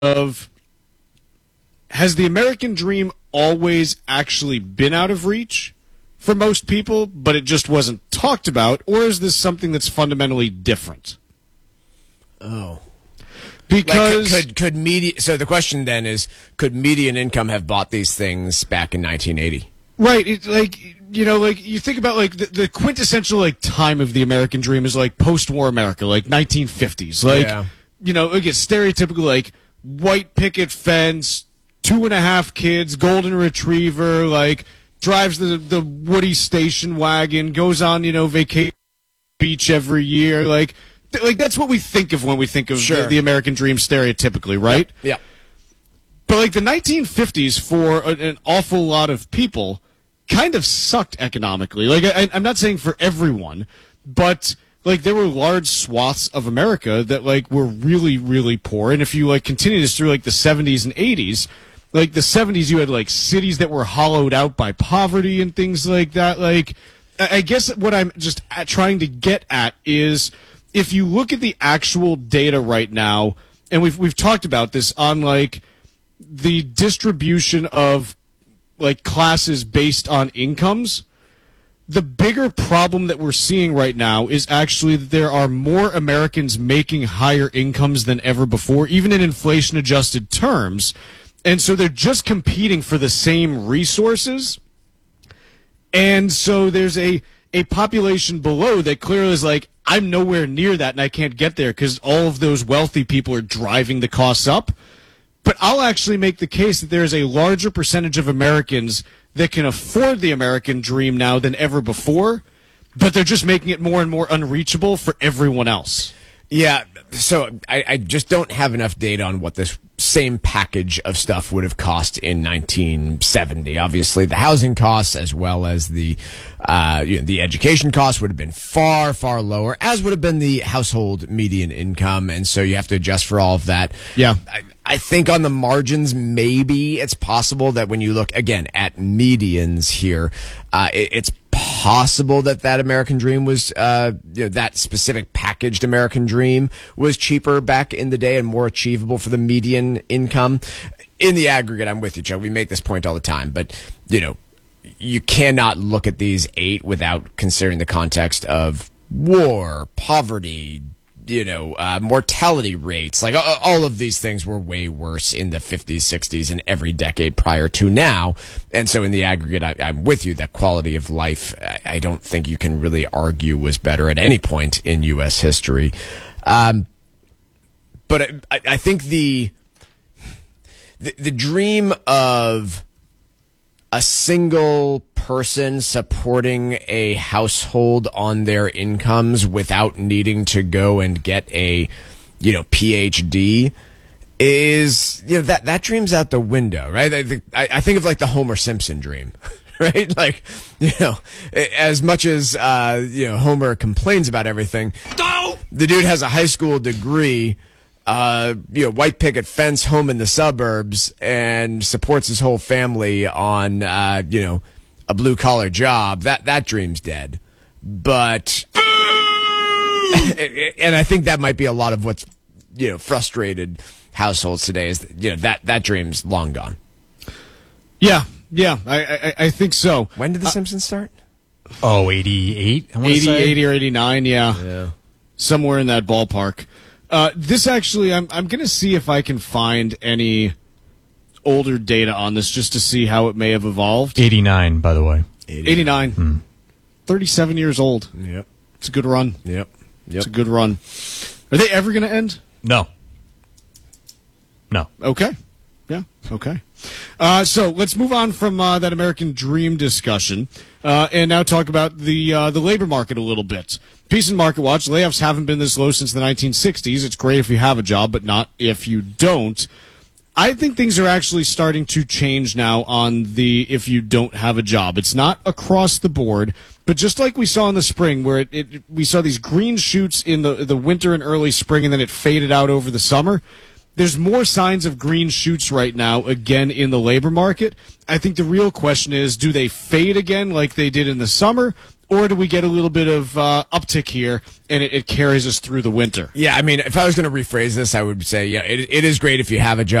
of, has the American dream always actually been out of reach for most people, but it just wasn't talked about, or is this something that's fundamentally different? Oh. Because could so the question then is, could median income have bought these things back in 1980? right, you think about the quintessential time of the American dream is post-war America, 1950s, Yeah. again, stereotypical white picket fence, 2.5 kids, golden retriever, drives the Woody station wagon, goes on vacation beach every year, that's what we think of when we think of Sure. the American dream stereotypically, right? Yeah. But the 1950s for an awful lot of people kind of sucked economically. I'm not saying for everyone, but there were large swaths of America that were really, really poor. And if you continue this through the 70s and 80s, the 70s you had cities that were hollowed out by poverty and things like that. I guess what I'm just trying to get at is, if you look at the actual data right now, and we've talked about this on the distribution of classes based on incomes, the bigger problem that we're seeing right now is actually that there are more Americans making higher incomes than ever before, even in inflation adjusted terms. And so they're just competing for the same resources. And so there's a population below that clearly is I'm nowhere near that and I can't get there because all of those wealthy people are driving the costs up. But I'll actually make the case that there is a larger percentage of Americans that can afford the American dream now than ever before, but they're just making it more and more unreachable for everyone else. Yeah, so I just don't have enough data on what this same package of stuff would have cost in 1970. Obviously, the housing costs as well as the education costs would have been far, far lower, as would have been the household median income, and so you have to adjust for all of that. Yeah. I think on the margins, maybe it's possible that when you look, again, at medians here, it's possible that American dream was, that specific packaged American dream was cheaper back in the day and more achievable for the median income. In the aggregate, I'm with you, Joe. We make this point all the time, but, you cannot look at these 8 without considering the context of war, poverty, mortality rates. All of these things were way worse in the 50s, 60s, and every decade prior to now. And so in the aggregate, I'm with you that quality of life, I don't think you can really argue was better at any point in U.S. history. But I think the dream of a single person supporting a household on their incomes without needing to go and get a, PhD is, that dream's out the window, right? I think of the Homer Simpson dream, right? As much as, Homer complains about everything, the dude has a high school degree, white picket fence home in the suburbs and supports his whole family on, a blue collar job. That dream's dead. But, and I think that might be a lot of what's, frustrated households today is, that dream's long gone. Yeah. I think so. When did The Simpsons start? 88? 80 or 89, yeah. Somewhere in that ballpark. This actually, I'm going to see if I can find any older data on this just to see how it may have evolved. 89, by the way. 89. 37 years old. Yep. It's a good run. Yep. It's a good run. Are they ever going to end? No. Okay. Yeah, okay. So let's move on from that American dream discussion and now talk about the labor market a little bit. Piece in Market Watch, layoffs haven't been this low since the 1960s. It's great if you have a job, but not if you don't. I think things are actually starting to change now on the if you don't have a job. It's not across the board, but just like we saw in the spring where we saw these green shoots in the winter and early spring and then it faded out over the summer, there's more signs of green shoots right now again in the labor market. I think the real question is, do they fade again like they did in the summer, or do we get a little bit of uptick here and it carries us through the winter? Yeah, I mean, if I was going to rephrase this, I would say, yeah, it is great if you have a job.